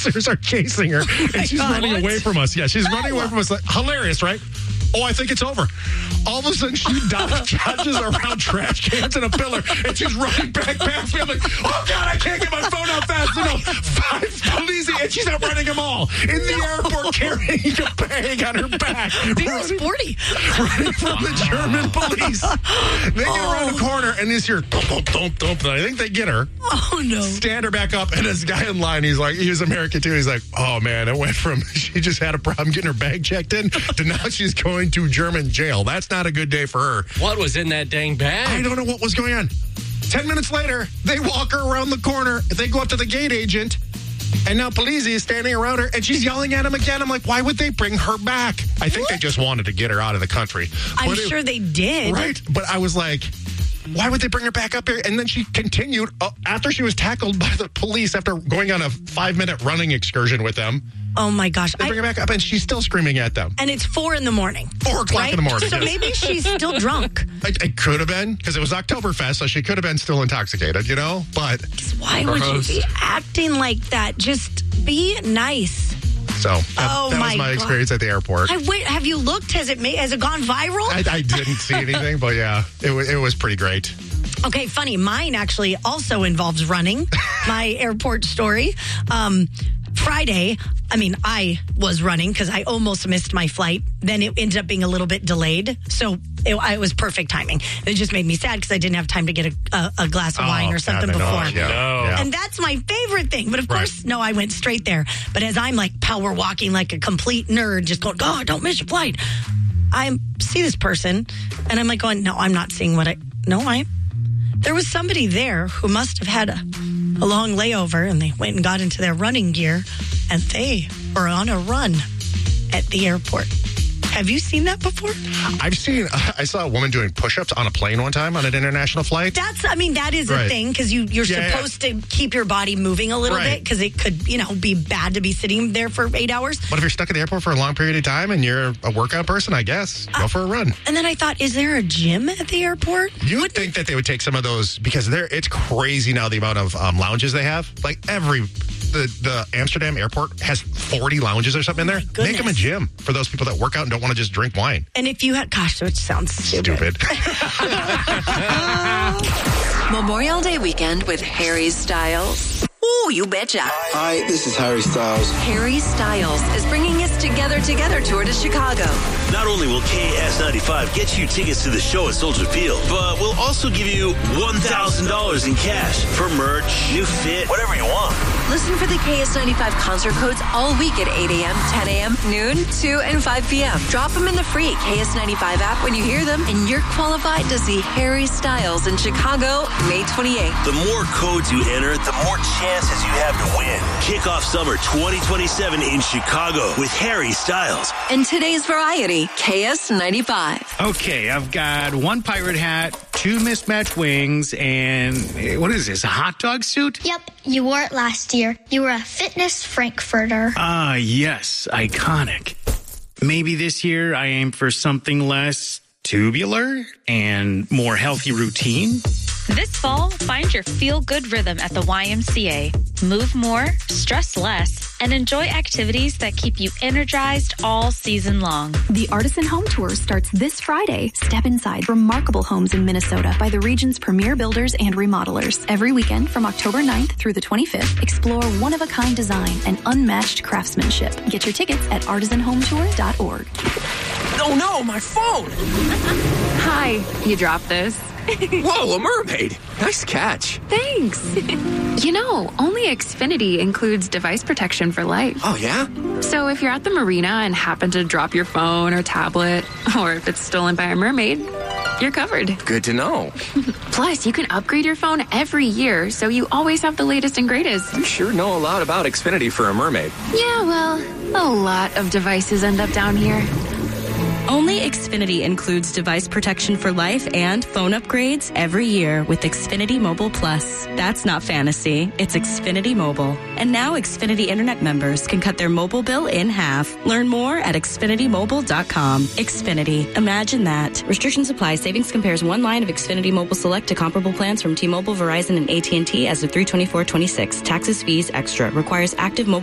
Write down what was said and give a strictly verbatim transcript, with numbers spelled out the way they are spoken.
officers are chasing her, and my she's God. running What? away from us. Yeah, she's running away from us. Like, hilarious, right? Oh, I think it's over. All of a sudden, she dodges around trash cans and a pillar, and she's running back past me. I'm like, oh, God, I can't get my phone out fast enough. Five police, and she's out running them all in the airport carrying a bag on her back. Very sporty. Running from the German police. They get around the corner, and this here, thump, thump, thump, thump. I think they get her. Oh, no. Stand her back up, and this guy in line, he's like, he was American too. He's like, oh, man, it went from she just had a problem getting her bag checked in to now she's going to German jail. That's not a good day for her. What was in that dang bag? I don't know what was going on. Ten minutes later, they walk her around the corner. They go up to the gate agent, and now Polizzi is standing around her, and she's yelling at him again. I'm like, why would they bring her back? I think what? they just wanted to get her out of the country. I'm but sure it, they did. Right, but I was like, why would they bring her back up here? And then she continued, uh, after she was tackled by the police after going on a five-minute running excursion with them. Oh, my gosh. They bring her back up, and she's still screaming at them. And it's four in the morning. Four o'clock right? in the morning. So yes. maybe she's still drunk. It, it could have been, because it was Oktoberfest, so she could have been still intoxicated, you know? But why would you be acting like that? Just be nice. So that, oh that my was my God. experience at the airport. I wait, have you looked? Has it made, has it gone viral? I, I didn't see anything, but yeah, it, w- it was pretty great. Okay, funny. Mine actually also involves running. My airport story. Um, Friday, I mean, I was running because I almost missed my flight. Then it ended up being a little bit delayed. So it, it was perfect timing. It just made me sad because I didn't have time to get a, a, a glass of Oh, wine or something God, I know. before. Yeah, No. yeah. And that's my favorite thing. But of Right. course, no, I went straight there. But as I'm like power walking like a complete nerd, just going, God, don't miss your flight. I see this person and I'm like going, no, I'm not seeing what I, no, I, there was somebody there who must have had a, a long layover and they went and got into their running gear and they were on a run at the airport. Have you seen that before? I've seen, I saw a woman doing push-ups on a plane one time on an international flight. That's, I mean, that is Right. a thing because you, you're Yeah, supposed to keep your body moving a little Right. bit because it could, you know, be bad to be sitting there for eight hours. But if you're stuck at the airport for a long period of time and you're a workout person, I guess, go for a run. And then I thought, is there a gym at the airport? You would think that they would take some of those because they're, it's crazy now the amount of um, lounges they have. Like every, the, the Amsterdam airport has forty lounges or something in there. Make them a goodness. gym for those people that work out and don't want to just drink wine. And if you had, gosh, it sounds stupid. Stupid. Memorial Day weekend with Harry Styles. Ooh, you betcha. Hi, this is Harry Styles. Harry Styles is bringing his Together Together tour to Chicago. Not only will K S ninety-five get you tickets to the show at Soldier Field, but we'll also give you one thousand dollars in cash for merch, new fit, whatever you want. Listen for the K S ninety-five concert codes all week at eight a.m., ten a.m., noon, two, and five p.m. Drop them in the free K S ninety-five app when you hear them, and you're qualified to see Harry Styles in Chicago May twenty-eighth. The more codes you enter, the more chances you have to win. Kick off summer twenty twenty-seven in Chicago with Harry Styles. And today's variety, K S ninety-five. Okay, I've got one pirate hat, two mismatched wings, and eh, what is this, a hot dog suit? Yep, you wore it last year. You were a fitness Frankfurter. Ah, yes, iconic. Maybe this year I aim for something less tubular and more healthy routine. This fall, find your feel-good rhythm at the Y M C A. Move more, stress less, and enjoy activities that keep you energized all season long. The Artisan Home Tour starts this Friday. Step inside remarkable homes in Minnesota by the region's premier builders and remodelers. Every weekend from October ninth through the twenty-fifth, explore one-of-a-kind design and unmatched craftsmanship. Get your tickets at artisan home tour dot org. Oh no, my phone! Hi, you dropped this. Whoa, a mermaid! Nice catch. Thanks. You know, only Xfinity includes device protection for life. Oh, yeah? So if you're at the marina and happen to drop your phone or tablet, or if it's stolen by a mermaid, you're covered. Good to know. Plus, you can upgrade your phone every year, so you always have the latest and greatest. You sure know a lot about Xfinity for a mermaid. Yeah, well, a lot of devices end up down here. Only Xfinity includes device protection for life and phone upgrades every year with Xfinity Mobile Plus. That's not fantasy. It's Xfinity Mobile. And now Xfinity Internet members can cut their mobile bill in half. Learn more at xfinity mobile dot com. Xfinity. Imagine that. Restrictions apply. Savings compares one line of Xfinity Mobile Select to comparable plans from T-Mobile, Verizon, and A T and T as of three twenty-four twenty-six. Taxes, fees, extra. Requires active mobile